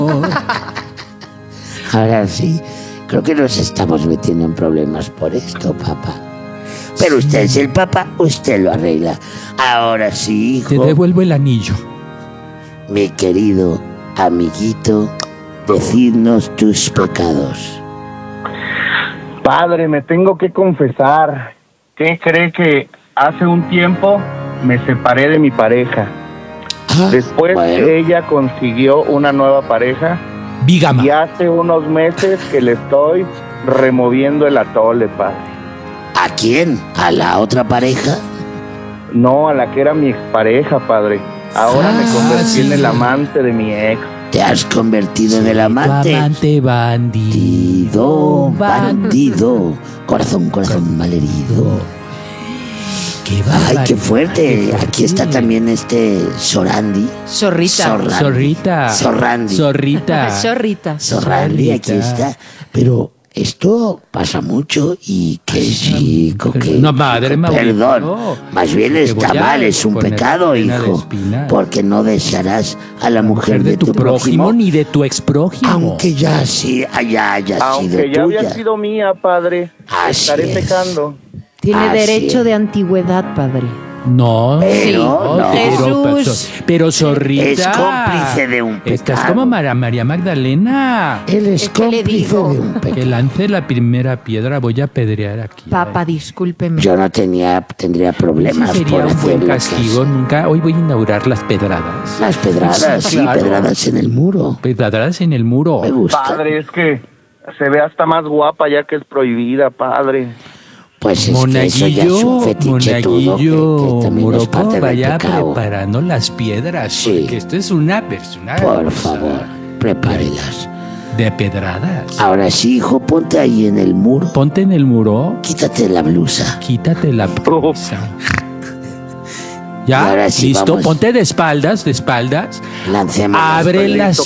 Ahora sí, creo que nos estamos metiendo en problemas por esto, papá. Pero usted es el papá, usted lo arregla. Ahora sí, hijo. Te devuelvo el anillo. Mi querido amiguito, decidnos tus pecados. Padre, me tengo que confesar. ¿Qué cree que hace un tiempo me separé de mi pareja? Después ella consiguió una nueva pareja. Bígama. Y hace unos meses que le estoy removiendo el atole, padre. ¿A quién? ¿A la otra pareja? No, a la que era mi expareja, padre. Ahora me convertí en el amante de mi ex. ¿Te has convertido en el amante? Amante bandido. Bandido. Corazón malherido. Qué Ay, qué fuerte. Aquí está también Sorandi. Zorrita. Sorrandi, aquí está. Pero esto pasa mucho y qué chico, que... No, madre, perdón, no. más bien está mal, es un pecado, hijo. Porque no desearás a la mujer de tu prójimo, ni de tu exprójimo. aunque ya sí haya sido Aunque ya tuya. había sido mía, padre. Así Estaré es. pecando. Tiene Así derecho es. de antigüedad, padre. No, Pero no. Jesús. pero Zorrita. Es cómplice de un pecado. Estás como María Magdalena. Él es ¿Qué le cómplice digo? de un Que pecado. lance la primera piedra, voy a pedrear aquí. Papá, discúlpeme. Yo no tendría problemas Ese por sería un buen hacerlo. castigo. Nunca. Hoy voy a inaugurar las pedradas. Las pedradas, Sí, sí, claro. pedradas en el muro. Pedradas en el muro. Me gusta. Padre, es que se ve hasta más guapa ya que es prohibida, padre. Pues es que eso ya es un fetiche tudo que también es parte del vaya pecado. preparando las piedras, Sí. porque esto es una persona Por favor, prepárelas. de pedradas. Ahora sí, hijo, ponte ahí en el muro. Ponte en el muro, Quítate la blusa. quítate la blusa. ¿Ya? Y ahora sí, ¿Listo? vamos. Ponte de espaldas. Lancemos Abre las